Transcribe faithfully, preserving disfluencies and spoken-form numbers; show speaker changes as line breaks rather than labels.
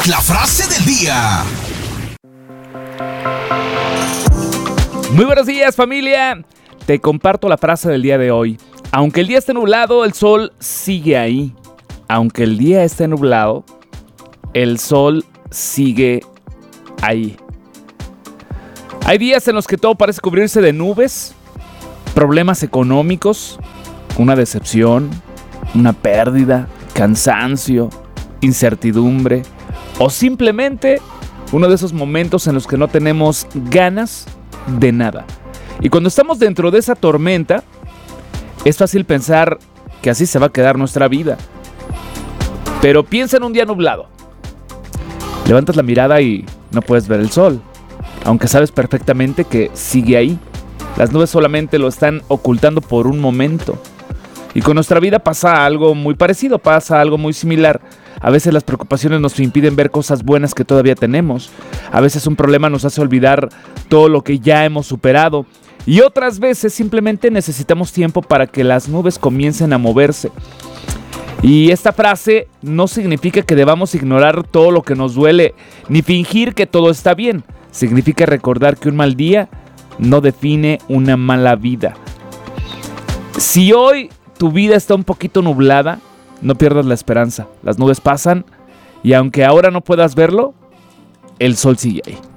La frase del día.
Muy buenos días, familia. Te comparto la frase del día de hoy. Aunque el día esté nublado, el sol sigue ahí. Aunque el día esté nublado, el sol sigue ahí. Hay días en los que todo parece cubrirse de nubes, problemas económicos, una decepción, una pérdida, cansancio, incertidumbre o simplemente uno de esos momentos en los que no tenemos ganas de nada. Y cuando estamos dentro de esa tormenta, es fácil pensar que así se va a quedar nuestra vida. Pero piensa en un día nublado. Levantas la mirada y no puedes ver el sol, aunque sabes perfectamente que sigue ahí. Las nubes solamente lo están ocultando por un momento. Y con nuestra vida pasa algo muy parecido, pasa algo muy similar. A veces las preocupaciones nos impiden ver cosas buenas que todavía tenemos. A veces un problema nos hace olvidar todo lo que ya hemos superado. Y otras veces simplemente necesitamos tiempo para que las nubes comiencen a moverse. Y esta frase no significa que debamos ignorar todo lo que nos duele, ni fingir que todo está bien. Significa recordar que un mal día no define una mala vida. Si hoy tu vida está un poquito nublada, no pierdas la esperanza. Las nubes pasan y aunque ahora no puedas verlo, el sol sigue ahí.